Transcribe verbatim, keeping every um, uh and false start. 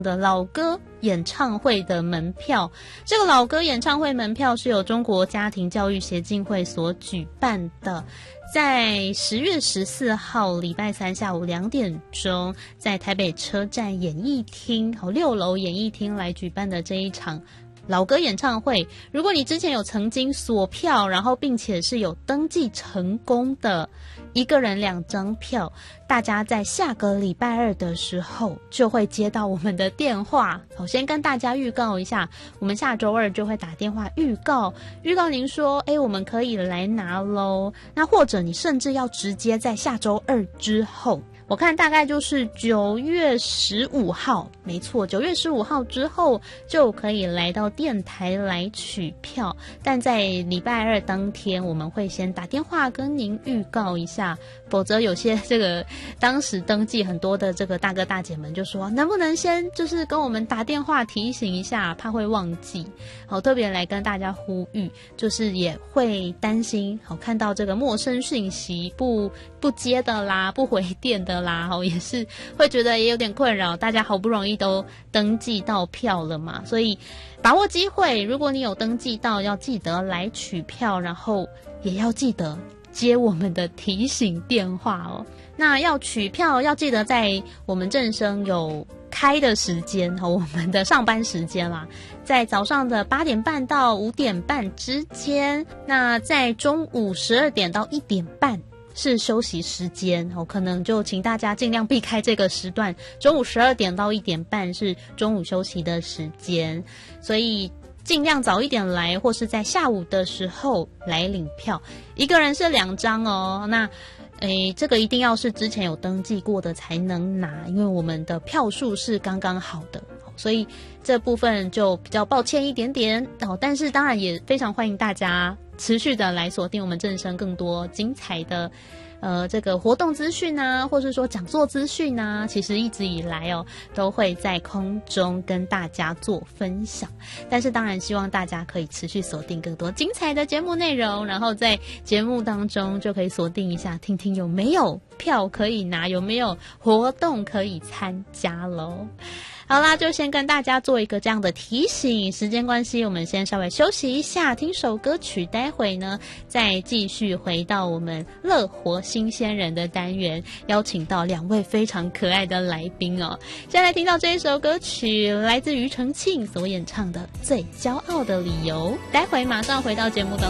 的老歌演唱会的门票。这个老歌演唱会门票是由中国家庭教育协进会所举办的，在十月十四号礼拜三下午两点钟，在台北车站演艺厅六楼演艺厅来举办的这一场老歌演唱会。如果你之前有曾经锁票，然后并且是有登记成功的，一个人两张票，大家在下个礼拜二的时候就会接到我们的电话。我先跟大家预告一下，我们下周二就会打电话预告预告您说，诶，我们可以来拿咯。那或者你甚至要直接在下周二之后，我看大概就是九月十五号，没错，九月十五号之后就可以来到电台来取票。但在礼拜二当天，我们会先打电话跟您预告一下，否则有些这个当时登记很多的这个大哥大姐们就说，能不能先就是跟我们打电话提醒一下，怕会忘记。好，特别来跟大家呼吁，就是也会担心，好看到这个陌生讯息不不接的啦，不回电的啦，也是会觉得也有点困扰，大家好不容易都登记到票了嘛，所以把握机会，如果你有登记到，要记得来取票，然后也要记得接我们的提醒电话哦。那要取票要记得在我们正声有开的时间，我们的上班时间啦，在早上的八点半到五点半之间，那在中午十二点到一点半是休息时间，哦，可能就请大家尽量避开这个时段，中午十二点到一点半是中午休息的时间，所以尽量早一点来，或是在下午的时候来领票。一个人是两张哦，那诶，这个一定要是之前有登记过的才能拿，因为我们的票数是刚刚好的，所以这部分就比较抱歉一点点哦。但是当然也非常欢迎大家持续的来锁定我们正声更多精彩的呃这个活动资讯啊，或是说讲座资讯啊，其实一直以来哦都会在空中跟大家做分享。但是当然希望大家可以持续锁定更多精彩的节目内容，然后在节目当中就可以锁定一下，听听有没有票可以拿，有没有活动可以参加咯。好啦，就先跟大家做一个这样的提醒，时间关系我们先稍微休息一下，听首歌曲，待会呢再继续回到我们乐活新鲜人的单元，邀请到两位非常可爱的来宾哦。先来听到这一首歌曲，来自庾澄庆所演唱的《最骄傲的理由》，待会马上回到节目当中。